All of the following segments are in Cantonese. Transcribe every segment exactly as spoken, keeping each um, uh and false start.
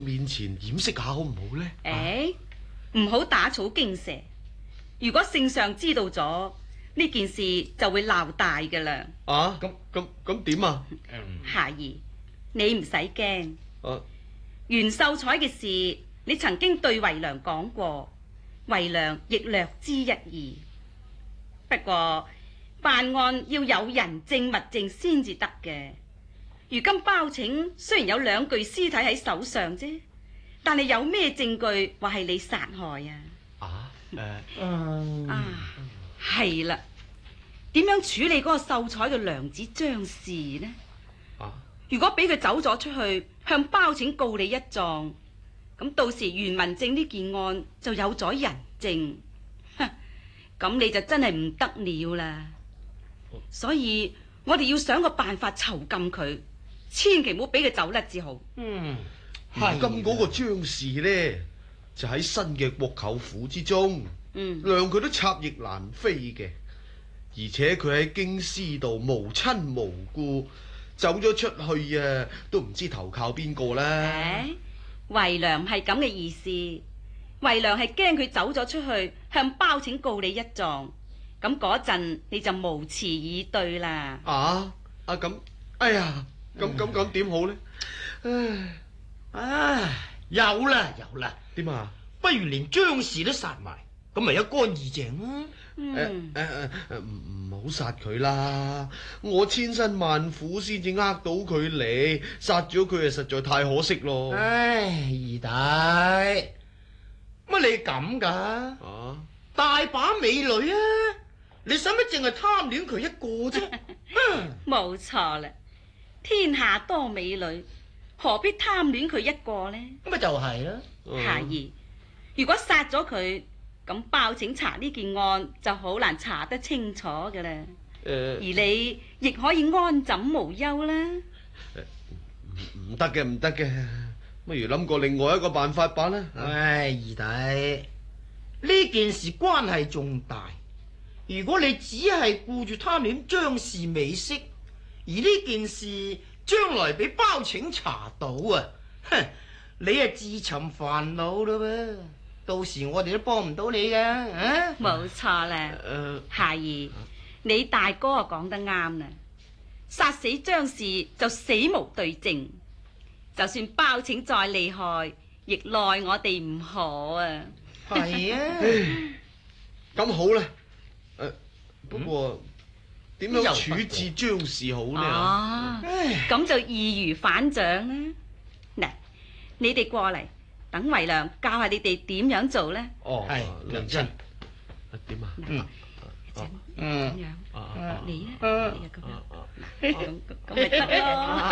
面前掩飾下好唔好呢？ 誒，唔好打草驚蛇。如果聖上知道咗呢件事，就會鬧大噶啦。 啊，咁咁咁點啊？ 孩兒，你唔使驚。 啊， 袁秀彩嘅事，你曾經對遺良講過，遺良亦略知一二。不過辦案要有人證物證先至得嘅。如今包拯雖然有兩具屍體喺手上啫，但係有咩證據話係你殺害啊？ 啊，誒、呃， 嗯啊，係啦，點樣處理嗰個秀才嘅娘子張氏呢？ 啊， 如果俾佢走咗出去，向包拯告你一狀，咁到時袁文正呢件案就有咗人證，哼，咁你就真係唔得了啦。所以我哋要想個辦法囚禁佢，千祈唔好俾佢走甩至好。 嗯， 如今嗰個張氏呢，就喺新嘅國舅府之中， 嗯， 諒佢都插翼難飛嘅，而且佢喺京師度無親無故走咗出去啊，都唔知投靠邊個啦。 誒，遺良唔係咁嘅意思，遺良係驚佢走咗出去向包拯告你一狀，咁嗰陣你就無辭以對啦。 啊啊咁，哎呀，咁咁咁點好呢？唉唉，有啦有啦， 點啊？ 不如連張氏都殺埋，咁咪一乾二淨啊！ 嗯， 誒誒誒，唔唔好殺佢啦！我千辛萬苦先至呃到佢嚟，殺咗佢啊，實在太可惜咯。 唉，二弟，乜你咁噶？ 啊， 大把美女啊，你使乜淨係貪戀佢一個啫？ 冇錯啦，天下多美女，何必貪戀佢一個呢？ 咁咪就係啦。 孩兒，如果殺咗佢，咁包拯查呢件案就好難查得清楚噶啦。 誒而你亦可以安枕無憂啦。 唔得嘅，唔得嘅，不如諗過另外一個辦法吧啦。 唉，二弟，呢件事關係重大，如果你只係顧住貪戀張氏美色，而呢件事將來俾包拯查到啊，哼，你啊自尋煩惱啦噃，到時我哋都幫唔到你噶。啊， 冇錯啦， 誒， 孩兒，你大哥啊講得啱啦，殺死張氏就死無對證，就算包拯再厲害，亦奈我哋唔可啊。 係啊， 咁好啦。誒，不過點樣處置張氏好呢？ 啊，咁就易如反掌啦。嗱，你哋過嚟，等遺良教下你哋點樣做呢？ 哦， 係娘親，點啊？ 嗯咁嗯， 樣， 啊你咧， 啊你啊咁樣。 啊咁咁咁咪得咯。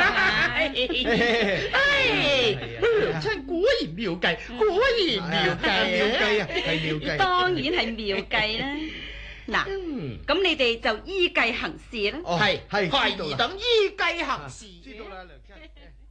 唉，娘親果然妙計，果然妙計， 妙計啊，係妙計。 當然係妙計啦。嗱，咁你哋就依計行事啦。 哦， 係係孩知道啦兒等依計行事。 知道啦，娘親。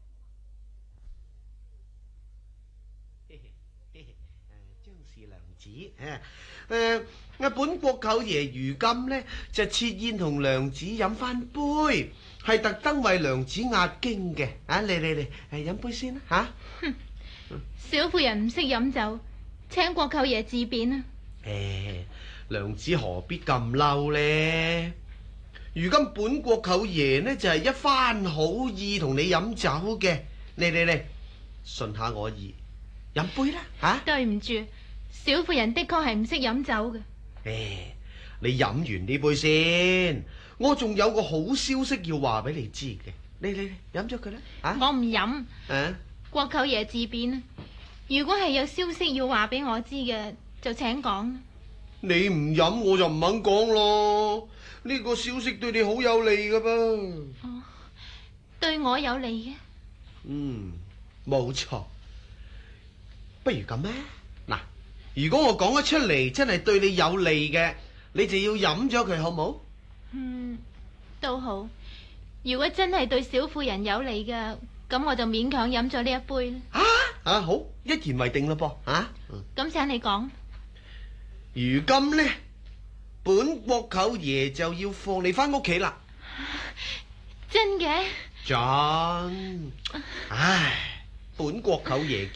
張氏娘子，誒誒，本國舅爺如今呢，就設宴同娘子飲翻杯，係特登為娘子壓驚嘅。啊，嚟嚟嚟，誒飲杯先啦嚇。 小婦人唔識飲酒，請國舅爺自便啊！ 誒，娘子何必咁嬲呢？如今本國舅爺呢，就係一番好意同你飲酒嘅。嚟嚟嚟，順下我意，飲杯啦嚇。 對唔住，小婦人的確係唔識飲酒嘅。 誒，你飲完呢杯先，我仲有個好消息要話俾你知嘅。你你你飲咗佢啦，啊？ 我唔飲， 啊？ 國舅爺自便啊！如果係有消息要話俾我知嘅，就請講。 你唔飲我就唔肯講咯。呢個消息對你好有利噶噃。 哦，對我有利嘅。 嗯，冇錯。不如咁啊，嗱，如果我講咗出嚟真係對你有利嘅，你就要飲咗佢，好冇？ 嗯，都好。如果真係對小婦人有利嘅，咁我就勉強飲咗呢一杯啦。 啊啊，好，一言為定啦噃，啊？ 咁請你講。 如今呢，本國舅爺就要放你翻屋企啦。 真嘅？ 真，唉， 本國舅爺